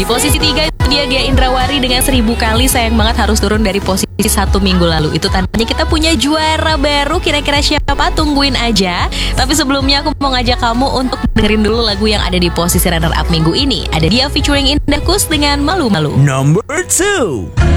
Di posisi 3 itu dia Gia Indrawari dengan 1000 kali. Sayang banget harus turun dari posisi 1 minggu lalu. Itu tandanya kita punya juara baru. Kira-kira siapa? Tungguin aja. Tapi sebelumnya aku mau ngajak kamu untuk dengerin dulu lagu yang ada di posisi runner up minggu ini. Ada dia featuring Indah Kus dengan Malu-Malu. Number 2.